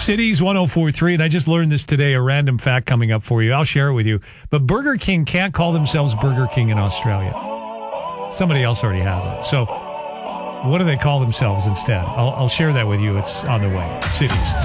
Cities 104.3, and I just learned this today, a random fact coming up for you. I'll share it with you. But Burger King can't call themselves Burger King in Australia. Somebody else already has it. So what do they call themselves instead? I'll share that with you. It's on the way. Cities.